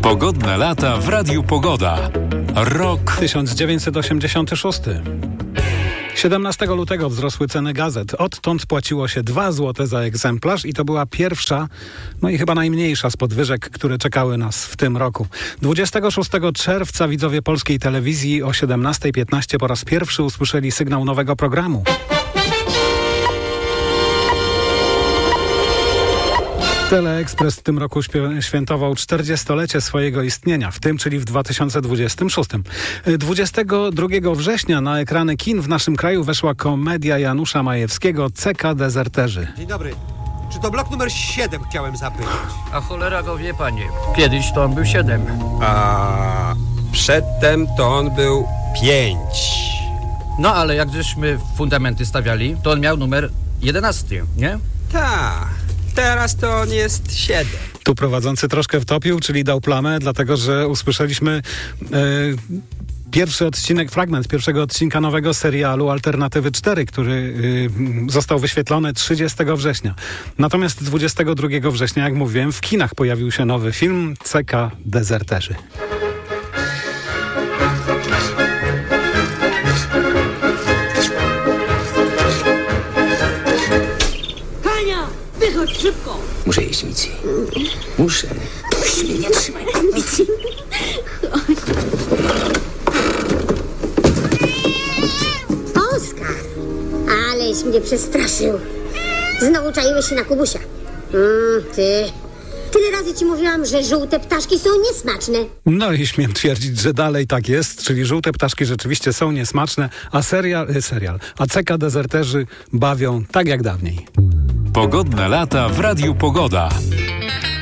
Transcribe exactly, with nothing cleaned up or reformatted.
Pogodne lata w Radiu Pogoda. Rok tysiąc dziewięćset osiemdziesiąty szósty. siedemnastego lutego wzrosły ceny gazet. Odtąd płaciło się dwa złote za egzemplarz i to była pierwsza, no i chyba najmniejsza z podwyżek, które czekały nas w tym roku. dwudziestego szóstego czerwca widzowie polskiej telewizji o siedemnasta piętnaście po raz pierwszy usłyszeli sygnał nowego programu. Teleekspres w tym roku śpie- świętował czterdziestolecie swojego istnienia, w tym, czyli w dwa tysiące dwudziestym szóstym. dwudziestego drugiego września na ekrany kin w naszym kraju weszła komedia Janusza Majewskiego C K Dezerterzy. Dzień dobry. Czy to blok numer siedem chciałem zapytać? A cholera go wie, panie. Kiedyś to on był siedem. A przedtem to on był pięć. No ale jak żeśmy fundamenty stawiali, to on miał numer jedenasty, nie? Tak. Teraz to on jest siedem. Tu prowadzący troszkę wtopił, czyli dał plamę, dlatego że usłyszeliśmy e, pierwszy odcinek, fragment pierwszego odcinka nowego serialu Alternatywy cztery, który e, został wyświetlony trzydziestego września. Natomiast dwudziestego drugiego września, jak mówiłem, w kinach pojawił się nowy film C K Dezerterzy. Wychodź szybko! Muszę iść, Mici. Muszę. Puść mnie, nie trzymaj, Mici. Oskar! Aleś mnie przestraszył. Znowu czaiłeś się na Kubusia. Mm, ty... Tyle razy ci mówiłam, że żółte ptaszki są niesmaczne. No i śmiem twierdzić, że dalej tak jest, czyli żółte ptaszki rzeczywiście są niesmaczne, a serial, e, serial, a C K Dezerterzy bawią tak jak dawniej. Pogodne lata w Radiu Pogoda.